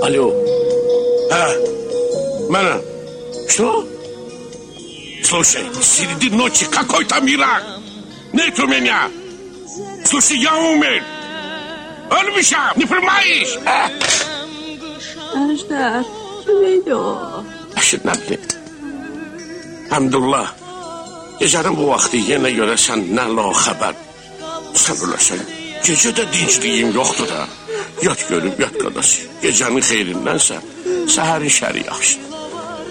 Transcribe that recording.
Alo. Mənəm. Что? Слушай, среди ночи какой-то мирак. Нет у меня. Слушай, я умер. Ölmüşəm, не понимаешь? Əjdər, kimeydi o? Əşir, nə bilim. Həmdullah, gecənin bu vaxtı yenə görəsən nə la xəbər. Sən öləsən, gecə də dincliyim yoxdur da. Yat görüb, yat qadası. Gecənin xeyrindənsə, səhərin şəri yaxşıdır.